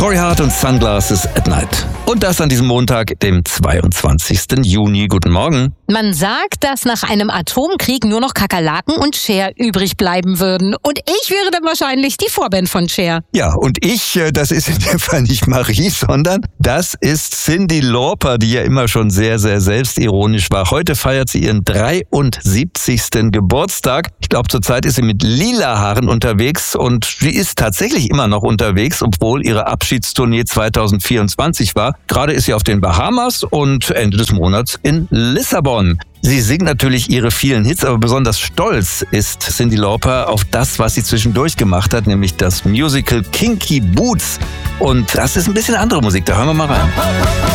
Corey Hart und Sunglasses at Night. Und das an diesem Montag, dem 22. Juni. Guten Morgen. Man sagt, dass nach einem Atomkrieg nur noch Kakerlaken und Cher übrig bleiben würden. Und ich wäre dann wahrscheinlich die Vorband von Cher. Ja, und das ist in dem Fall nicht Marie, sondern das ist Cyndi Lauper, die ja immer schon sehr, sehr selbstironisch war. Heute feiert sie ihren 73. Geburtstag. Ich glaube, zurzeit ist sie mit lila Haaren unterwegs und sie ist tatsächlich immer noch unterwegs, obwohl ihre Abschiedstournee 2024 war. Gerade ist sie auf den Bahamas und Ende des Monats in Lissabon. Sie singt natürlich ihre vielen Hits, aber besonders stolz ist Cyndi Lauper auf das, was sie zwischendurch gemacht hat, nämlich das Musical Kinky Boots. Und das ist ein bisschen andere Musik, da hören wir mal rein.